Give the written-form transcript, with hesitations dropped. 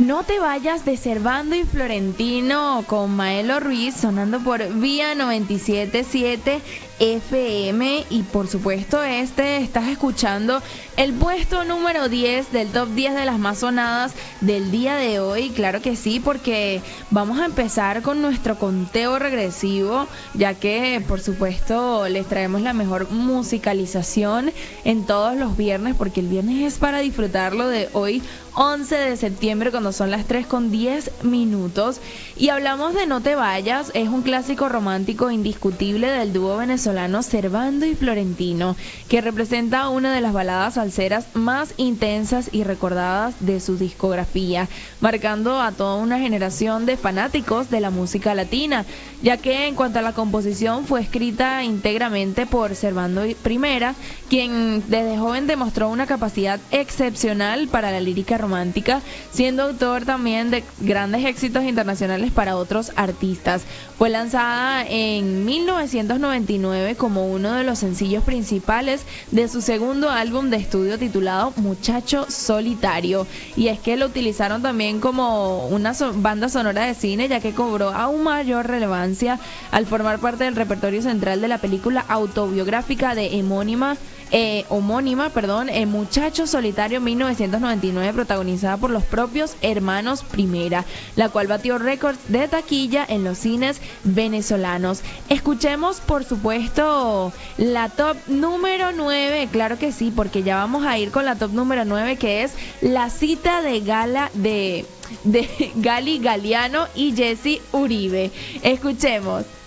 No te vayas de Servando y Florentino con Maelo Ruiz sonando por Vía 97.7 FM y por supuesto estás escuchando el puesto número 10 del top 10 de las más sonadas del día de hoy. Claro que sí, porque vamos a empezar con nuestro conteo regresivo, ya que por supuesto les traemos la mejor musicalización en todos los viernes, porque el viernes es para disfrutarlo, de hoy 11 de septiembre cuando son las 3:10. Y hablamos de No te vayas, es un clásico romántico indiscutible del dúo venezolano Servando y Florentino, que representa una de las baladas salseras más intensas y recordadas de su discografía, marcando a toda una generación de fanáticos de la música latina, ya que en cuanto a la composición fue escrita íntegramente por Servando Primera, quien desde joven demostró una capacidad excepcional para la lírica romántica, siendo autor también de grandes éxitos internacionales para otros artistas. Fue lanzada en 1999 como uno de los sencillos principales de su segundo álbum de estudio titulado Muchacho Solitario, y es que lo utilizaron también como una banda sonora de cine, ya que cobró aún mayor relevancia al formar parte del repertorio central de la película autobiográfica de homónima, Muchacho Solitario 1999, protagonizada por los propios hermanos Primera, la cual batió récords de taquilla en los cines venezolanos. Escuchemos por supuesto la top número 9, claro que sí, porque ya vamos a ir con la top número 9, que es La cita de gala de Gali Galiano y Jessy Uribe. Escuchemos.